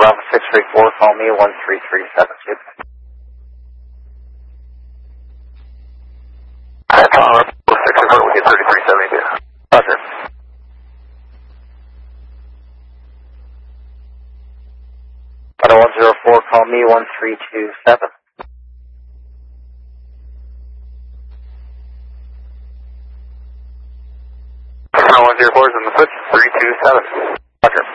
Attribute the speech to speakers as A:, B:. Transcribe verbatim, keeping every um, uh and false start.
A: Bravo six three four, call me one three three seven two.
B: That's all. six three four, we get thirty-three seventy-two.
A: Roger. Auto one zero four, call me one three two seven.
B: one zero four is in the foot, three two seven.
A: Roger.